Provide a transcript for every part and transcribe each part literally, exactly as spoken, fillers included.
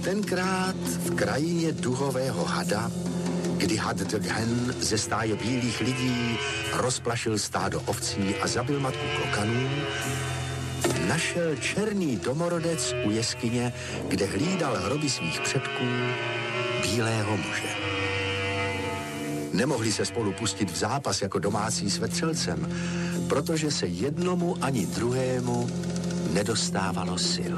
Tenkrát v krajině duhového hada, kdy had Dghen ze stáje bílých lidí rozplašil stádo ovcí a zabil matku klokanů, našel černý domorodec u jeskyně, kde hlídal hroby svých předků, bílého muže. Nemohli se spolu pustit v zápas jako domácí s vetřelcem, protože se jednomu ani druhému nedostávalo sil.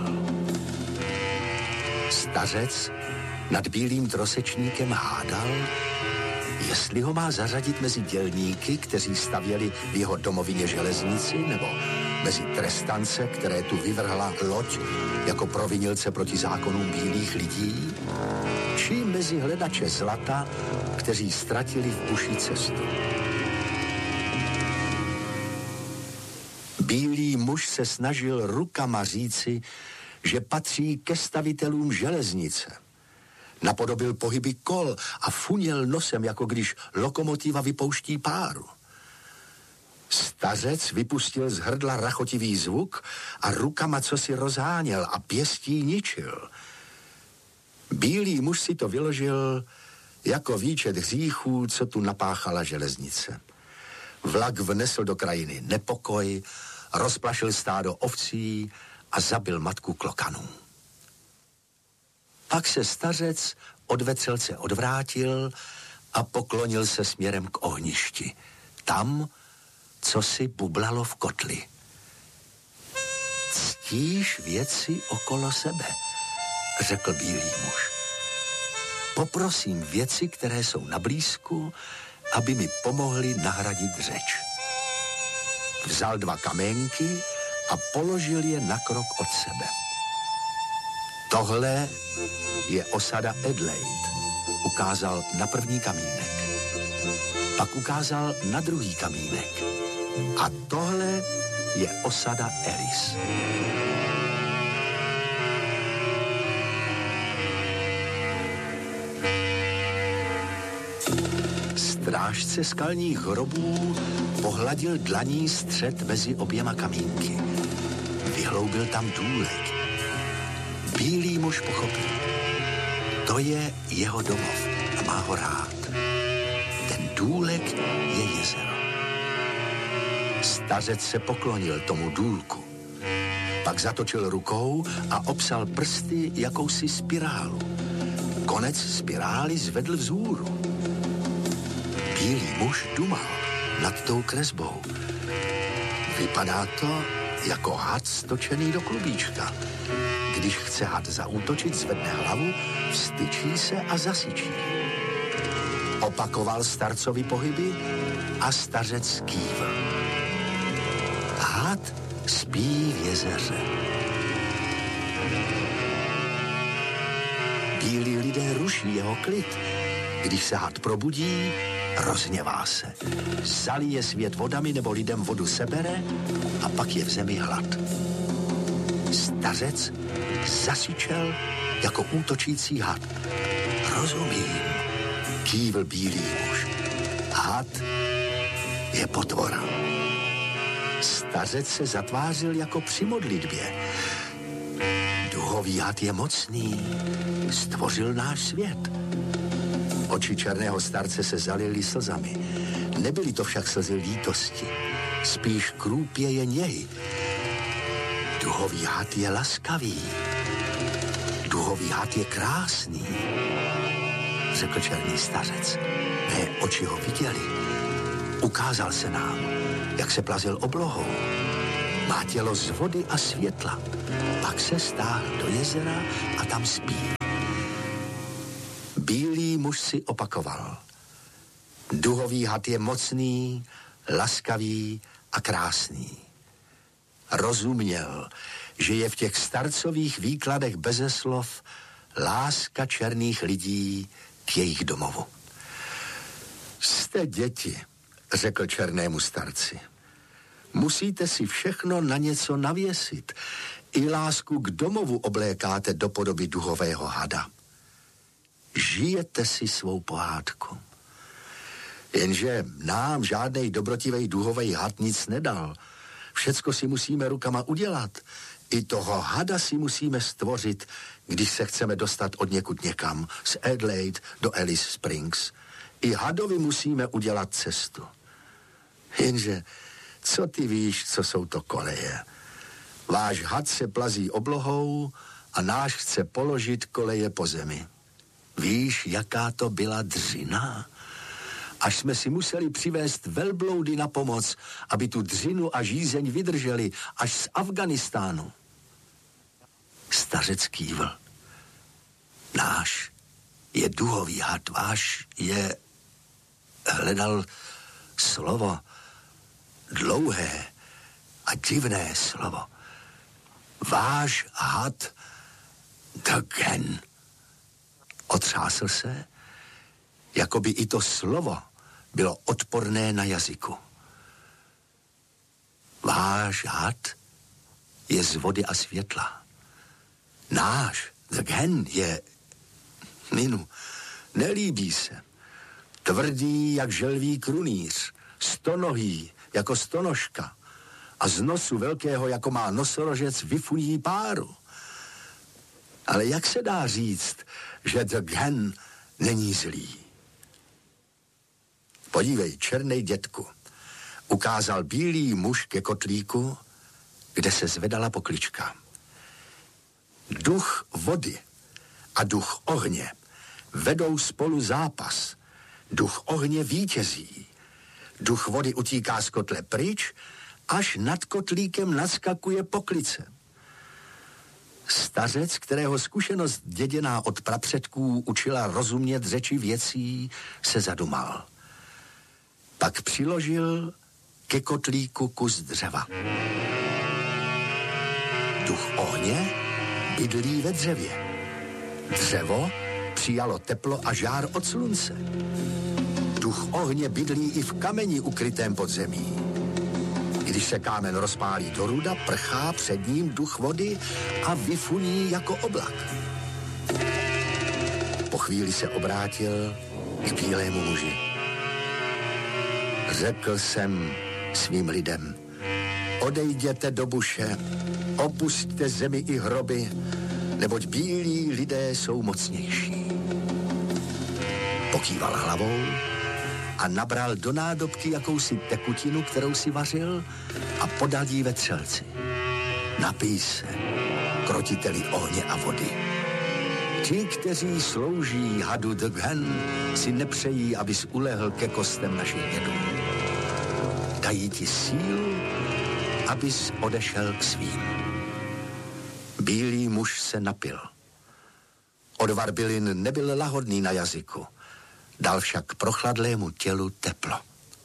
Stařec nad bílým trosečníkem hádal, jestli ho má zařadit mezi dělníky, kteří stavěli v jeho domovině železnici, nebo mezi trestance, které tu vyvrhla loď jako provinilce proti zákonům bílých lidí, či mezi hledače zlata, kteří ztratili v buši cestu. Bílý muž se snažil rukama říci, že patří ke stavitelům železnice. Napodobil pohyby kol a funěl nosem, jako když lokomotiva vypouští páru. Stařec vypustil z hrdla rachotivý zvuk a rukama cosi rozháněl a pěstí ničil. Bílý muž si to vyložil jako výčet hříchů, co tu napáchala železnice. Vlak vnesl do krajiny nepokoj, rozplašil stádo ovcí a zabil matku klokanů. Pak se stařec od vetřelce odvrátil a poklonil se směrem k ohništi. Tam, co si bublalo v kotli. Ctíš věci okolo sebe, řekl bílý muž. Poprosím věci, které jsou na blízku, aby mi pomohly nahradit řeč. Vzal dva kamenky a položil je na krok od sebe. Tohle je osada Adelaide, ukázal na první kamínek. Pak ukázal na druhý kamínek. A tohle je osada Alice. Strážce skalních hrobů pohladil dlaní střed mezi oběma kamínky. Vyhloubil tam důlek. Bílý muž pochopil. To je jeho domov a má ho rád. Ten důlek je jezero. Stařec se poklonil tomu důlku. Pak zatočil rukou a obsal prsty jakousi spirálu. Konec spirály zvedl vzhůru. Bílý muž dumal nad tou kresbou. Vypadá to jako had stočený do klubíčka. Když chce had zaútočit, zvedne hlavu, vstyčí se a zasyčí. Opakoval starcovi pohyby a stařec kývl. Had spí v jezeře. Bílí lidé ruší jeho klid. Když se had probudí, rozhněvá se. Zalije svět vodami nebo lidem vodu sebere a pak je v zemi hlad. Stařec zasyčel jako útočící had. Rozumím, kývl bílý muž. Had je potvora. Stařec se zatvářil jako při modlitbě. Duhový had je mocný, stvořil náš svět. Oči černého starce se zalily slzami. Nebyly to však slzy lítosti, spíš krůpěje něhy. Duhový had je laskavý. Duhový had je krásný, řekl černý stařec. Mé oči ho viděli. Ukázal se nám, jak se plazil oblohou. Má tělo z vody a světla. Pak se stáhl do jezera a tam spí. Bílý muž si opakoval. Duhový had je mocný, laskavý a krásný. Rozuměl, že je v těch starcových výkladech beze slov láska černých lidí k jejich domovu. Jste děti, řekl černému starci. Musíte si všechno na něco navěsit. I lásku k domovu oblékáte do podoby duhového hada. Žijete si svou pohádku. Jenže nám žádnej dobrotivej duhovej had nic nedal. Všecko si musíme rukama udělat. I toho hada si musíme stvořit, když se chceme dostat od někud někam, z Adelaide do Alice Springs. I hadovi musíme udělat cestu. Jenže, co ty víš, co jsou to koleje? Váš had se plazí oblohou a náš chce položit koleje po zemi. Víš, jaká to byla dřina? Až jsme si museli přivést velbloudy na pomoc, aby tu dřinu a žízeň vydrželi až z Afganistánu. Stařec kývl. Náš je duhový had, váš je... Hledal slovo, dlouhé a divné slovo. Váš had, the Gen. Otřásl se, jako by i to slovo bylo odporné na jazyku. Váš had je z vody a světla. Náš, the Gen, je... Minu, nelíbí se. Tvrdý, jak želví krunýř, stonohý, jako stonožka a z nosu velkého, jako má nosorožec, vyfuní páru. Ale jak se dá říct, že the Gen není zlý? Podívej, černej dětku, ukázal bílý muž ke kotlíku, kde se zvedala poklička. Duch vody a duch ohně vedou spolu zápas. Duch ohně vítězí. Duch vody utíká z kotle pryč, až nad kotlíkem naskakuje poklice. Stařec, kterého zkušenost děděná od prapředků učila rozumět řeči věcí, se zadumal. Pak přiložil ke kotlíku kus dřeva. Duch ohně bydlí ve dřevě. Dřevo přijalo teplo a žár od slunce. Duch ohně bydlí i v kameni ukrytém pod zemí. Když se kámen rozpálí do ruda, prchá před ním duch vody a vyfuní jako oblak. Po chvíli se obrátil k bílému muži. Řekl jsem svým lidem, odejděte do buše, opusťte zemi i hroby, neboť bílí lidé jsou mocnější. Pokýval hlavou a nabral do nádobky jakousi tekutinu, kterou si vařil, a podal jí vetřelci. Napij se, krotiteli ohně a vody. Ti, kteří slouží hadu the Gen, si nepřejí, abys ulehl ke kostem našich dědů. Dají ti sílu, abys odešel k svým. Bílý muž se napil. Odvar bylin nebyl lahodný na jazyku, dal však prochladlému tělu teplo.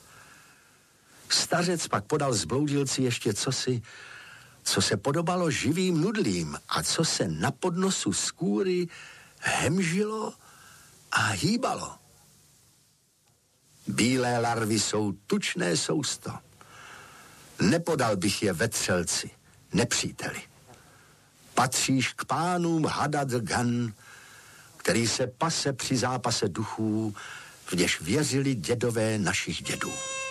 Stařec pak podal zbloudilci ještě cosi, co se podobalo živým nudlím a co se na podnosu skůry hemžilo a hýbalo. Bílé larvy jsou tučné sousto. Nepodal bych je vetřelci, nepříteli. Patříš k pánům hada the Gen, který se pase při zápase duchů, v něž věřili dědové našich dědů.